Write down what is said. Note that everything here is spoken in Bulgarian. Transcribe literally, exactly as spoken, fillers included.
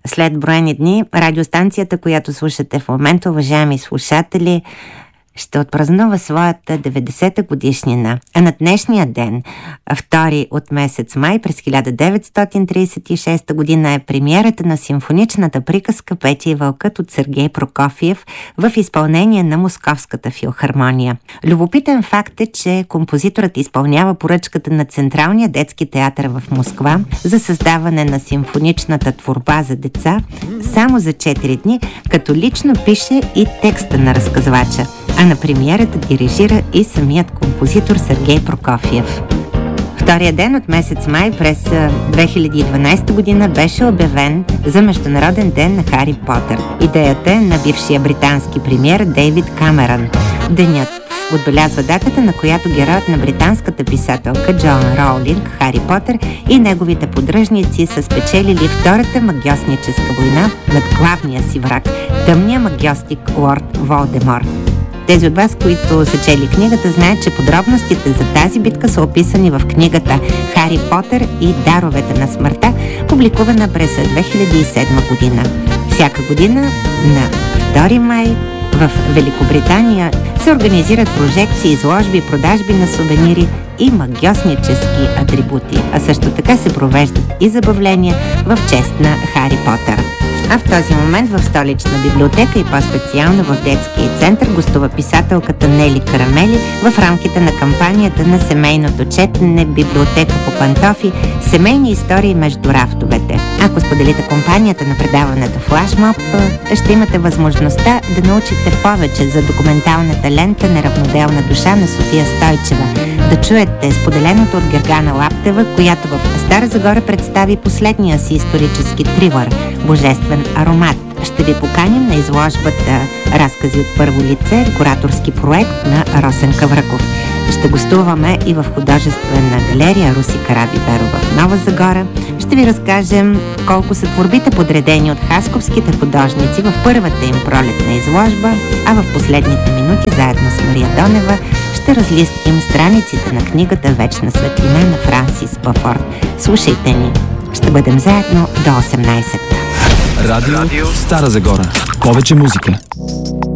След броени дни, радиостанцията, която слушате в момента, уважаеми слушатели, ще отпразнува своята деветдесета годишнина. А на днешния ден, втори от месец май през хиляда деветстотин тридесет и шеста година, е премиерата на симфоничната приказка Петя и вълкът от Сергей Прокофиев в изпълнение на Московската филхармония. Любопитен факт е, че композиторът изпълнява поръчката на Централния детски театър в Москва за създаване на симфоничната творба за деца само за четири дни, като лично пише и текста на разказвача. А на премиерата дирижира и самият композитор Сергей Прокофиев. Втория ден от месец май през две хиляди и дванадесета година беше обявен за Международен ден на Хари Потър. Идеята е на бившия британски премиер Дейвид Камерън. Денят отбелязва датата, на която героят на британската писателка Джоан Роулинг, Хари Потър и неговите поддръжници са спечелили втората магьосническа война над главния си враг, тъмния магьосник Лорд Волдемор. Тези от вас, които са чели книгата, знаят, че подробностите за тази битка са описани в книгата Хари Потър и даровете на смъртта, публикувана през две хиляди и седма година. Всяка година на втори май в Великобритания се организират прожекции, изложби, продажби на сувенири и магьоснически атрибути, а също така се провеждат и забавления в чест на Хари Потър. А в този момент в столична библиотека и по-специално в детския център гостува писателката Нели Карамели в рамките на кампанията на семейното четене Библиотека по пантофи, семейни истории между рафтовете. Ако споделите компанията на предаването Флашмоб, ще имате възможността да научите повече за документалната лента Неравноделна душа на София Стойчева, да чуете споделеното от Гергана Лаптева, която в Стара Загора представи последния си исторически трилър Божествен аромат. Ще ви поканим на изложбата Разкази от първо лице, кураторски проект на Росен Кавраков. Ще гостуваме и в художествена галерия Руси Карабиберова в Нова Загора. Ще ви разкажем колко са творбите, подредени от хасковските художници в първата им пролетна изложба, а в последните минути заедно с Мария Донева ще разлистим страниците на книгата Вечна светлина на Франсис Пафорт. Слушайте ни! Ще бъдем заедно до осемнайсет. Радио Стара Загора. Повече музика.